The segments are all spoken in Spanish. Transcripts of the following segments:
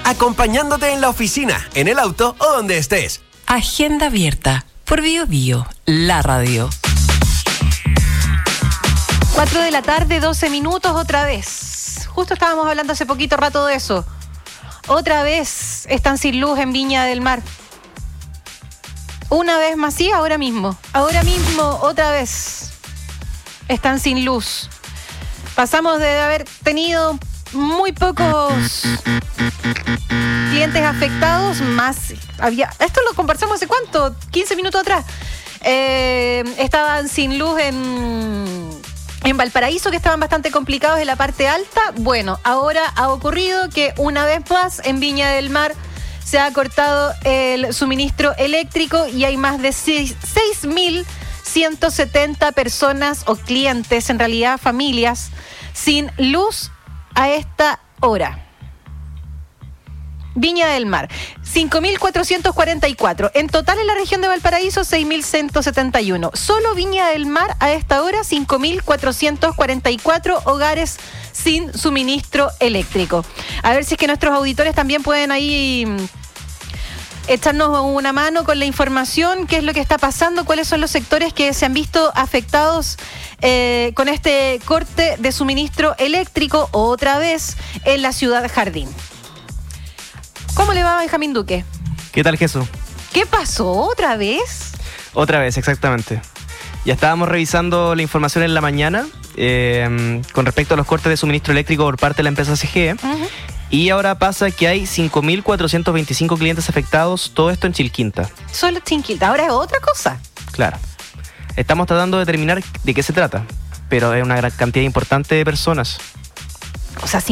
acompañándote en la oficina, en el auto o donde estés. Agenda abierta por Bio Bio, la radio. 4 de la tarde, 12 minutos, otra vez. Justo estábamos hablando hace poquito rato de eso. Otra vez están sin luz en Viña del Mar. Una vez más, sí, ahora mismo. Ahora mismo, otra vez. Están sin luz. Pasamos de haber tenido muy pocos clientes afectados, más había. Esto lo conversamos hace cuánto, 15 minutos atrás. Estaban sin luz en Valparaíso, que estaban bastante complicados en la parte alta. Bueno, ahora ha ocurrido que una vez más en Viña del Mar se ha cortado el suministro eléctrico y hay más de 6.170 personas o clientes, en realidad familias, sin luz a esta hora. Viña del Mar, 5.444. En total en la región de Valparaíso, 6.171. Solo Viña del Mar a esta hora, 5.444 hogares sin suministro eléctrico. A ver si es que nuestros auditores también pueden ahí echarnos una mano con la información, qué es lo que está pasando, cuáles son los sectores que se han visto afectados con este corte de suministro eléctrico otra vez en la ciudad Jardín. ¿Cómo le va, Benjamín Duque? ¿Qué tal, Jesús? ¿Qué pasó? ¿Otra vez? Otra vez, exactamente. Ya estábamos revisando la información en la mañana con respecto a los cortes de suministro eléctrico por parte de la empresa CGE. Uh-huh. Y ahora pasa que hay 5.425 clientes afectados, todo esto en Chilquinta. Solo Chilquinta, ahora es otra cosa. Claro. Estamos tratando de determinar de qué se trata, pero es una gran cantidad importante de personas. O sea,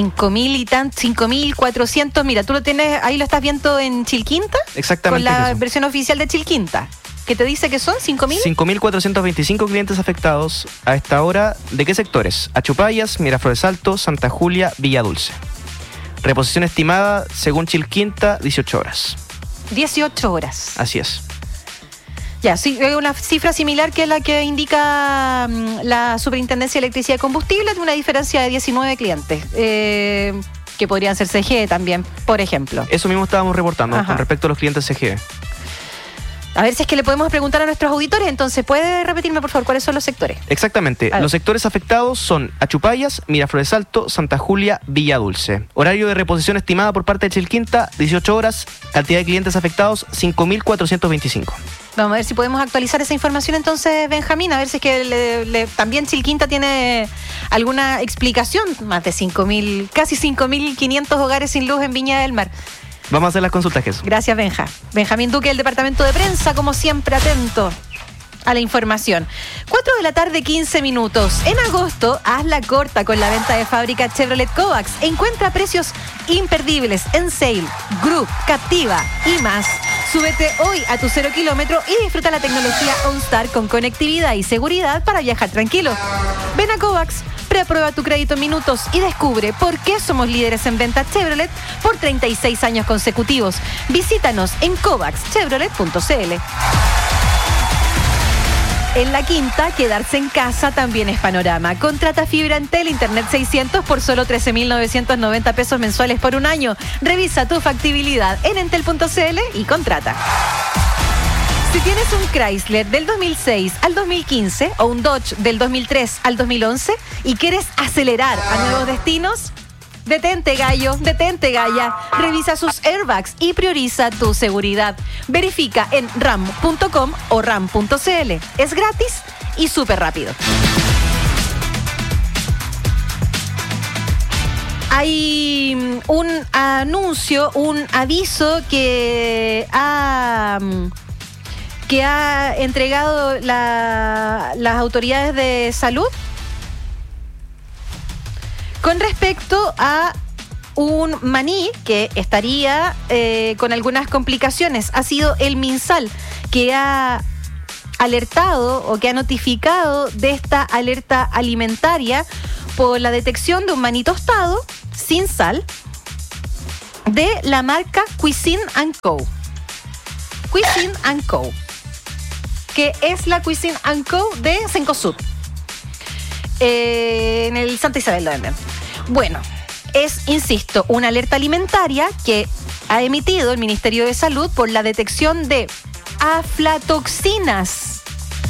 5.400, mira, tú lo tienes, ahí lo estás viendo en Chilquinta. Exactamente. Con la versión oficial de Chilquinta, que te dice que son 5.000. 5.425 clientes afectados a esta hora. ¿De qué sectores? Achupayas, Miraflores Alto, Santa Julia, Villa Dulce. Reposición estimada, según Chilquinta, 18 horas. 18 horas. Así es. Ya, sí, una cifra similar que la que indica la Superintendencia de Electricidad y Combustible, de una diferencia de 19 clientes, que podrían ser CGE también, por ejemplo. Eso mismo estábamos reportando. Ajá. Con respecto a los clientes CGE. A ver si es que le podemos preguntar a nuestros auditores. Entonces, ¿puede repetirme, por favor, cuáles son los sectores? Exactamente. Los sectores afectados son Achupayas, Miraflores Alto, Santa Julia, Villa Dulce. Horario de reposición estimada por parte de Chilquinta, 18 horas. Cantidad de clientes afectados, 5.425. Vamos a ver si podemos actualizar esa información entonces, Benjamín. A ver si es que también Chilquinta tiene alguna explicación. Más de 5.000, casi 5.500 hogares sin luz en Viña del Mar. Vamos a hacer las consultas, Jesús. Gracias, Benja. Benjamín Duque, del Departamento de Prensa, como siempre, atento a la información. 4 de la tarde, 15 minutos. En agosto, haz la corta con la venta de fábrica Chevrolet Kovacs. Encuentra precios imperdibles en Sale, Group, Captiva y más. Súbete hoy a tu 0 kilómetro y disfruta la tecnología OnStar con conectividad y seguridad para viajar tranquilo. Ven a Kovacs, preaprueba tu crédito en minutos y descubre por qué somos líderes en venta Chevrolet por 36 años consecutivos. Visítanos en kovacschevrolet.cl. En La Quinta, quedarse en casa también es panorama. Contrata fibra Entel Internet 600 por solo 13.990 pesos mensuales por un año. Revisa tu factibilidad en entel.cl y contrata. Si tienes un Chrysler del 2006 al 2015 o un Dodge del 2003 al 2011 y quieres acelerar a nuevos destinos, detente, gallo, detente, galla. Revisa sus airbags y prioriza tu seguridad. Verifica en ram.com o ram.cl. Es gratis y súper rápido. Hay un anuncio, un aviso que ha entregado las autoridades de salud con respecto a un maní que estaría con algunas complicaciones. Ha sido el MinSal que ha alertado o que ha notificado de esta alerta alimentaria por la detección de un maní tostado sin sal de la marca Cuisine & Co. Cuisine & Co, que es la Cuisine & Co de Cencosud. En el Santa Isabel lo venden. Bueno, es, insisto, una alerta alimentaria que ha emitido el Ministerio de Salud por la detección de aflatoxinas.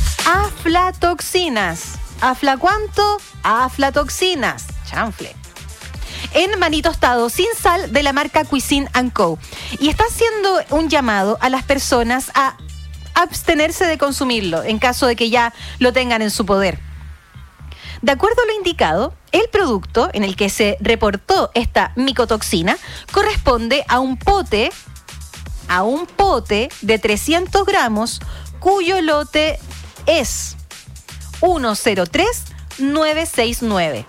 ¿Afla cuánto? Aflatoxinas. Chanfle. En maní tostado sin sal de la marca Cuisine & Co. Y está haciendo un llamado a las personas a abstenerse de consumirlo en caso de que ya lo tengan en su poder. De acuerdo a lo indicado, el producto en el que se reportó esta micotoxina corresponde a un pote de 300 gramos cuyo lote es 103969.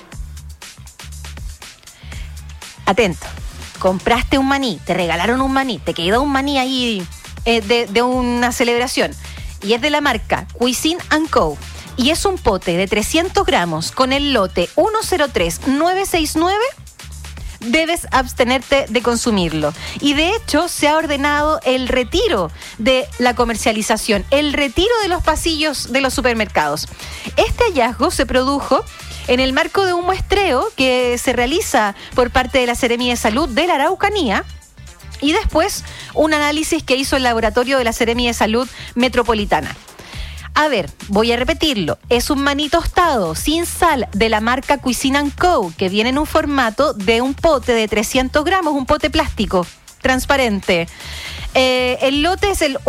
Atento, compraste un maní, te regalaron un maní, te quedó un maní ahí de una celebración y es de la marca Cuisine & Co. y es un pote de 300 gramos con el lote 103969, debes abstenerte de consumirlo. Y de hecho se ha ordenado el retiro de la comercialización, el retiro de los pasillos de los supermercados. Este hallazgo se produjo en el marco de un muestreo que se realiza por parte de la Seremía de Salud de la Araucanía y después un análisis que hizo el laboratorio de la Seremía de Salud Metropolitana. A ver, voy a repetirlo. Es un maní tostado sin sal de la marca Cuisine & Co. que viene en un formato de un pote de 300 gramos, un pote plástico transparente. El lote es el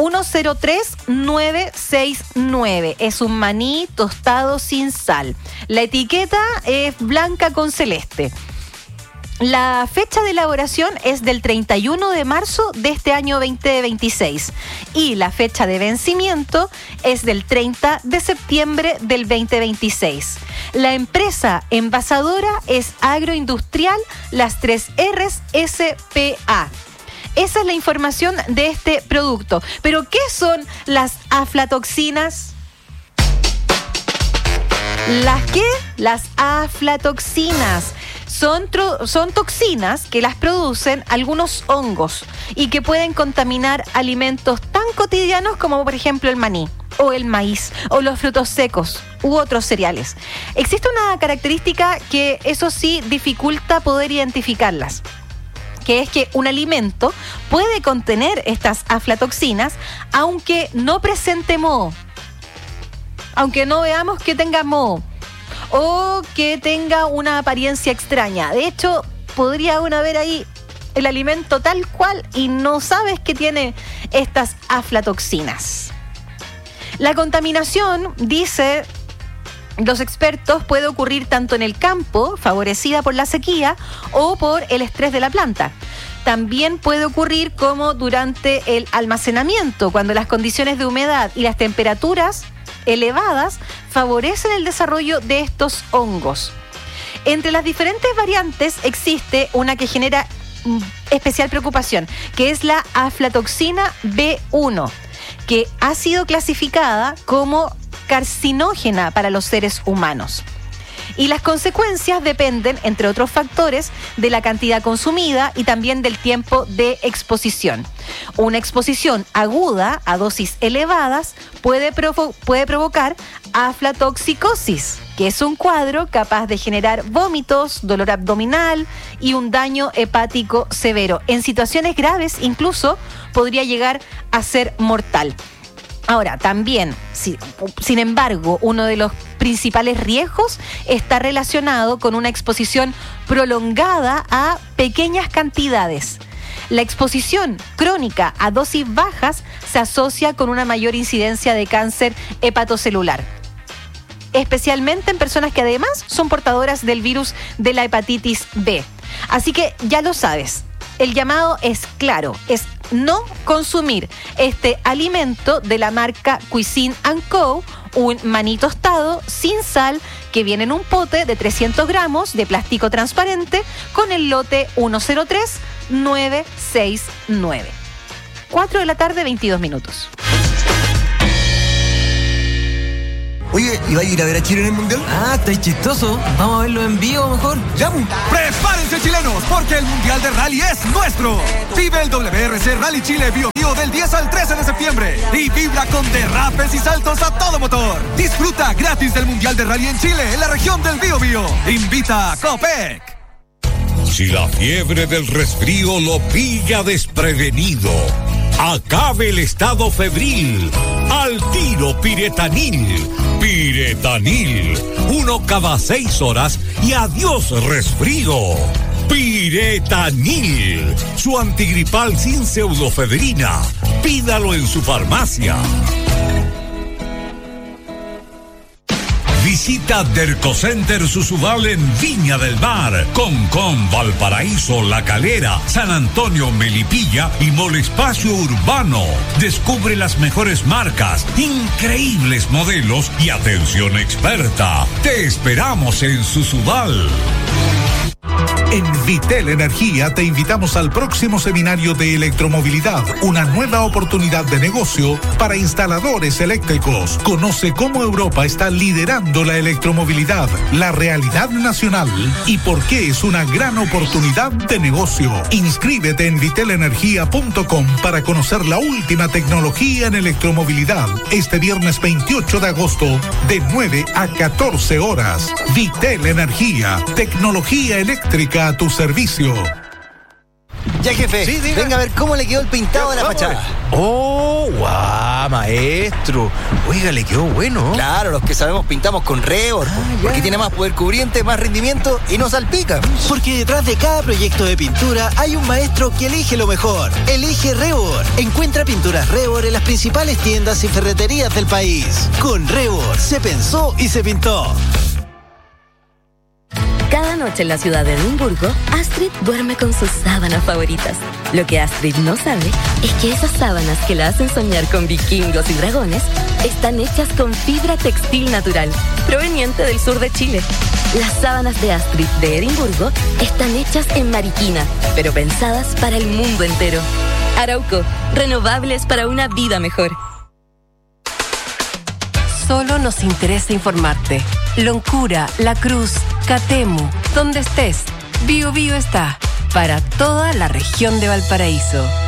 103969. Es un maní tostado sin sal. La etiqueta es blanca con celeste. La fecha de elaboración es del 31 de marzo de este año 2026 y la fecha de vencimiento es del 30 de septiembre del 2026. La empresa envasadora es Agroindustrial Las 3 R's S.p.A. Esa es la información de este producto. ¿Pero qué son las aflatoxinas? ¿Las qué? Las aflatoxinas. Son toxinas que las producen algunos hongos y que pueden contaminar alimentos tan cotidianos como por ejemplo el maní o el maíz o los frutos secos u otros cereales. Existe una característica que eso sí dificulta poder identificarlas, que es que un alimento puede contener estas aflatoxinas aunque no presente moho, aunque no veamos que tenga moho o que tenga una apariencia extraña. De hecho, podría uno ver ahí el alimento tal cual y no sabes que tiene estas aflatoxinas. La contaminación, dice los expertos, puede ocurrir tanto en el campo, favorecida por la sequía, o por el estrés de la planta. También puede ocurrir como durante el almacenamiento, cuando las condiciones de humedad y las temperaturas elevadas favorecen el desarrollo de estos hongos. Entre las diferentes variantes existe una que genera especial preocupación, que es la aflatoxina B1, que ha sido clasificada como carcinógena para los seres humanos. Y las consecuencias dependen, entre otros factores, de la cantidad consumida y también del tiempo de exposición. Una exposición aguda a dosis elevadas puede provocar aflatoxicosis, que es un cuadro capaz de generar vómitos, dolor abdominal y un daño hepático severo. En situaciones graves incluso podría llegar a ser mortal. Ahora, también, sin embargo, uno de los principales riesgos está relacionado con una exposición prolongada a pequeñas cantidades. La exposición crónica a dosis bajas se asocia con una mayor incidencia de cáncer hepatocelular, especialmente en personas que además son portadoras del virus de la hepatitis B. Así que ya lo sabes. El llamado es claro, es no consumir este alimento de la marca Cuisine & Co., un maní tostado sin sal que viene en un pote de 300 gramos de plástico transparente con el lote 103969. 4 de la tarde, 22 minutos. Oye, ¿y va a ir a ver a Chile en el Mundial? Ah, está chistoso. Vamos a verlo en vivo mejor. ¡Ya! ¡Prepárense, chilenos! Porque el Mundial de Rally es nuestro. Vive el WRC Rally Chile Bio Bio del 10 al 13 de septiembre. Y vibra con derrapes y saltos a todo motor. Disfruta gratis del Mundial de Rally en Chile, en la región del Bio Bio. Invita a Copec. Si la fiebre del resfrío lo pilla desprevenido, acabe el estado febril. Al tiro Piretanil. Piretanil. 1 cada 6 horas y adiós resfrío. Piretanil. Su antigripal sin pseudofedrina. Pídalo en su farmacia. Visita Dercocenter Susubal en Viña del Mar, Concón, Valparaíso, La Calera, San Antonio, Melipilla y Molespacio Urbano. Descubre las mejores marcas, increíbles modelos y atención experta. Te esperamos en Susubal. En Vitel Energía te invitamos al próximo seminario de electromovilidad, una nueva oportunidad de negocio para instaladores eléctricos. Conoce cómo Europa está liderando la electromovilidad, la realidad nacional y por qué es una gran oportunidad de negocio. Inscríbete en vitelenergia.com para conocer la última tecnología en electromovilidad. Este viernes 28 de agosto de 9 a 14 horas. Vitel Energía, tecnología eléctrica a tu servicio. Ya, jefe, sí, venga a ver cómo le quedó el pintado de la fachada. ¡Oh, guau, maestro! Oiga, le quedó bueno. Claro, los que sabemos pintamos con Rebord, porque tiene más poder cubriente, más rendimiento y no salpica. Porque detrás de cada proyecto de pintura hay un maestro que elige lo mejor. Elige Rebord. Encuentra pinturas Rebord en las principales tiendas y ferreterías del país. Con Rebord se pensó y se pintó. Cada noche en la ciudad de Edimburgo, Astrid duerme con sus sábanas favoritas. Lo que Astrid no sabe es que esas sábanas que la hacen soñar con vikingos y dragones están hechas con fibra textil natural, proveniente del sur de Chile. Las sábanas de Astrid de Edimburgo están hechas en Mariquina, pero pensadas para el mundo entero. Arauco, renovables para una vida mejor. Solo nos interesa informarte. Loncura, La Cruz, Catemu, donde estés, Bio Bio está para toda la región de Valparaíso.